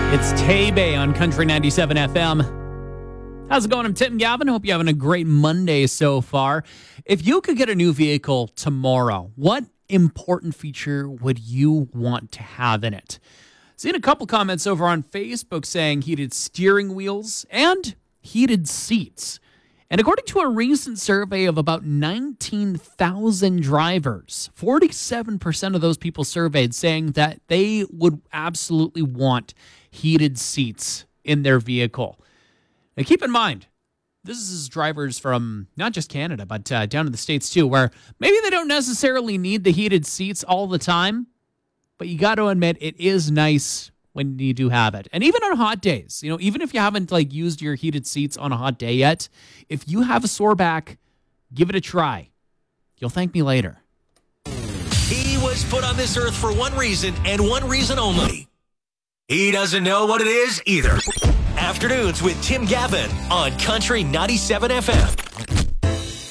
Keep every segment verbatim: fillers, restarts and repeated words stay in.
It's Tay-Bay on Country ninety-seven F M. How's it going? I'm Tim Gavin. Hope you're having a great Monday so far. If you could get a new vehicle tomorrow, what important feature would you want to have in it? Seen a couple comments over on Facebook saying heated steering wheels and heated seats. And according to a recent survey of about nineteen thousand drivers, forty-seven percent of those people surveyed saying that they would absolutely want heated seats in their vehicle. Now, keep in mind, this is drivers from not just Canada, but uh, down in the States too, where maybe they don't necessarily need the heated seats all the time, but you got to admit it is nice when you do have it. And even on hot days, you know, even if you haven't like used your heated seats on a hot day yet, if you have a sore back, give it a try. You'll thank me later. He was put on this earth for one reason and one reason only. He doesn't know what it is either. Afternoons with Tim Gavin on Country ninety-seven F M.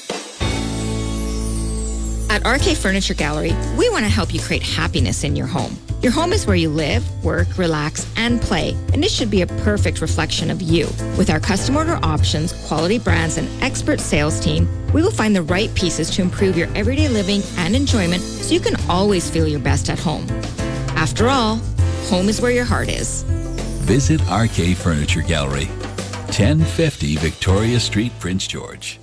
At R K Furniture Gallery, we want to help you create happiness in your home. Your home is where you live, work, relax, and play, and it should be a perfect reflection of you. With our custom order options, quality brands, and expert sales team, we will find the right pieces to improve your everyday living and enjoyment so you can always feel your best at home. After all, home is where your heart is. Visit R K Furniture Gallery, ten fifty Victoria Street, Prince George.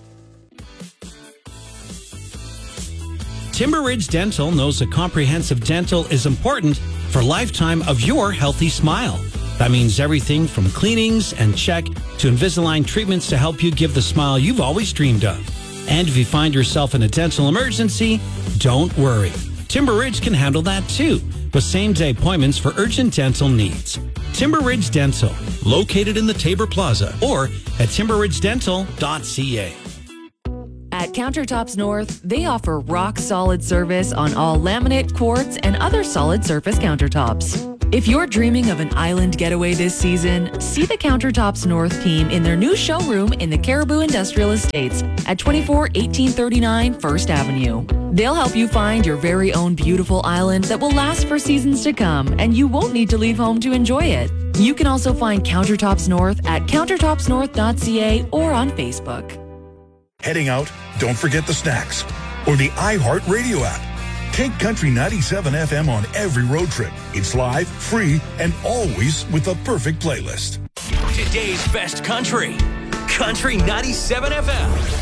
Timber Ridge Dental knows that comprehensive dental is important for a lifetime of your healthy smile. That means everything from cleanings and check to Invisalign treatments to help you give the smile you've always dreamed of. And if you find yourself in a dental emergency, don't worry. Timber Ridge can handle that too, with same-day appointments for urgent dental needs. Timber Ridge Dental, located in the Tabor Plaza or at timber ridge dental dot c a. At Countertops North, they offer rock-solid service on all laminate, quartz, and other solid surface countertops. If you're dreaming of an island getaway this season, see the Countertops North team in their new showroom in the Caribou Industrial Estates at twenty-four eighteen thirty-nine First Avenue. They'll help you find your very own beautiful island that will last for seasons to come, and you won't need to leave home to enjoy it. You can also find Countertops North at countertops north dot c a or on Facebook. Heading out? Don't forget the snacks or the iHeartRadio app. Take Country ninety-seven F M on every road trip. It's live, free, and always with the perfect playlist. Today's best country. Country ninety-seven F M.